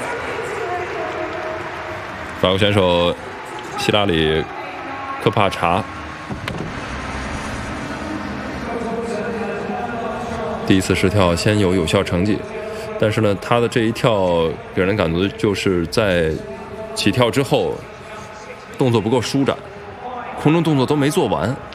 法国选手希拉里·科帕查第一次试跳先有有效成绩，但是呢，他的这一跳给人感觉就是在起跳之后动作不够舒展，空中动作都没做完，